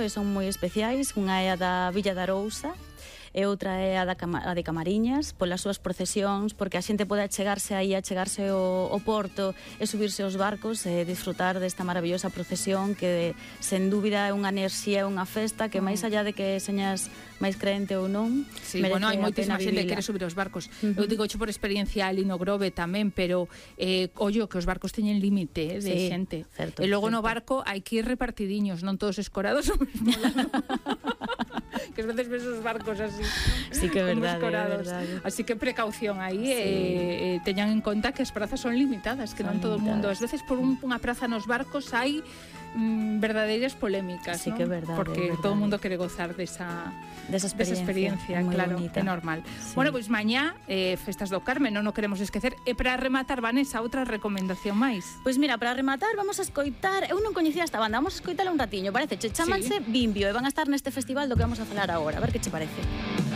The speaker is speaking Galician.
que son moi especiais. Unha é a da Villa da Arousa, e outra é a de Camariñas, polas súas procesións, porque a xente pode achegarse aí, achegarse ao porto e subirse aos barcos e disfrutar desta maravillosa procesión que, sen dúbida, é unha enerxía, unha festa que máis allá de que señas máis crente ou non, sí, bueno, hai moitísima xente que quere subir aos barcos. Eu digo por experiencia ali no Grove tamén, pero ollo que os barcos teñen límite de xente. Certo, e logo certo. no barco hai que ir repartidiños, non todos escorados ao mesmo lado. Que as veces ves os barcos así, sí que é verdade, así que precaución aí, teñan en conta que as prazas son limitadas, que non todo o mundo, ás veces por unha praza nos barcos hai verdadeiras polémicas, sí, ¿no? Que é verdade, porque todo o mundo quere gozar desa experiencia, claro, bonita. É normal. Sí. Bueno, pois mañá festas do Carmen, non o queremos esquecer. E para rematar, Vanessa, outra recomendación máis? Pois mira, para rematar vamos a escoitar, eu non coñecía esta banda, vamos a escoitala un ratiño, parece, chamanse Bimbio, e van a estar neste festival do que vamos a falar agora, a ver que che parece.